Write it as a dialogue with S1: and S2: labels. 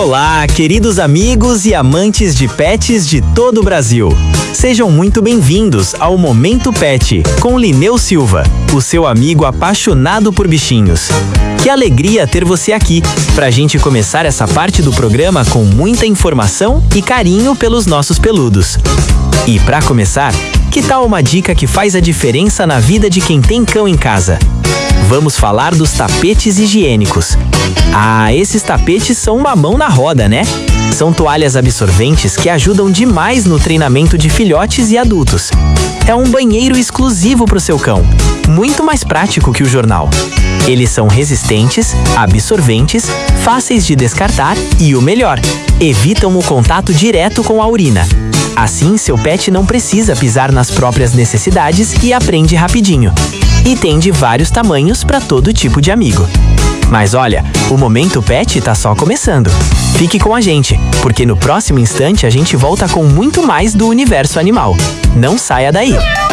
S1: Olá, queridos amigos e amantes de pets de todo o Brasil. Sejam muito bem-vindos ao Momento Pet com Lineu Silva, o seu amigo apaixonado por bichinhos. Que alegria ter você aqui pra gente começar essa parte do programa com muita informação e carinho pelos nossos peludos. E pra começar, que tal uma dica que faz a diferença na vida de quem tem cão em casa? Vamos falar dos tapetes higiênicos. Ah, esses tapetes são uma mão na roda, né? São toalhas absorventes que ajudam demais no treinamento de filhotes e adultos. É um banheiro exclusivo para o seu cão, muito mais prático que o jornal. Eles são resistentes, absorventes, fáceis de descartar e o melhor, evitam o contato direto com a urina. Assim, seu pet não precisa pisar nas próprias necessidades e aprende rapidinho. E tem de vários tamanhos para todo tipo de amigo. Mas olha, o Momento Pet tá só começando. Fique com a gente, porque no próximo instante a gente volta com muito mais do universo animal. Não saia daí!